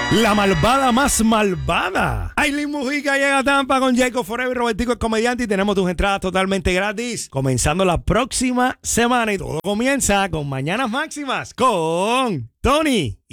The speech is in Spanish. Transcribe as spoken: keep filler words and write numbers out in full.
La malvada más malvada. Aileen Mujica llega a Tampa con Jacob Forever, Robertico el comediante, y tenemos tus entradas totalmente gratis. Comenzando la próxima semana y todo comienza con Mañanas Máximas con Tony